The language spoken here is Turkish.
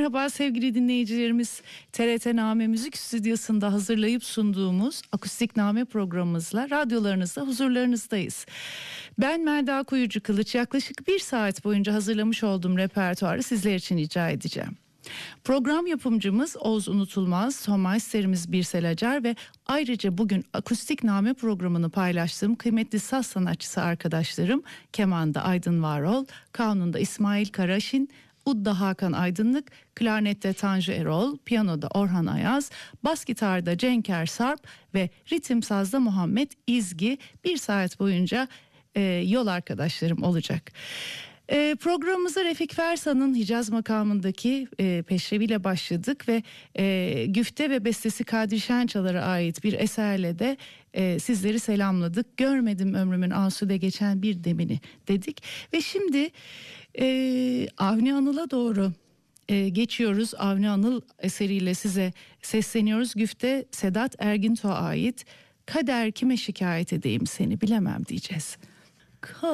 Merhaba sevgili dinleyicilerimiz. TRT Müzik Stüdyosu'nda hazırlayıp sunduğumuz Akustik Name programımızla radyolarınızda huzurlarınızdayız. Ben Melda Kuyucu Kılıç, yaklaşık 1 saat boyunca hazırlamış olduğum repertuarı sizler için icra edeceğim. Program yapımcımız Oğuz Unutulmaz, son masterimiz Birsel Acar ve ayrıca bugün Akustik Name programını paylaştığım kıymetli saz sanatçısı arkadaşlarım kemanda Aydın Varol, kanunda İsmail Karaşin, udda Hakan Aydınlık, klarnette Tanju Erol, piyanoda Orhan Ayaz, bas gitarda Cenker Sarp ve ritim sazda Muhammed İzgi 1 saat boyunca yol arkadaşlarım olacak. Programımıza Refik Fersa'nın Hicaz makamındaki peşreviyle başladık ve güfte ve bestesi Kadri Şençalar'a ait bir eserle de sizleri selamladık. Görmedim ömrümün asude geçen bir demini dedik ve şimdi Avni Anıl'a doğru geçiyoruz. Avni Anıl eseriyle size sesleniyoruz. Güfte Sedat Erginto'ya ait Kader kime şikayet edeyim seni bilemem diyeceğiz.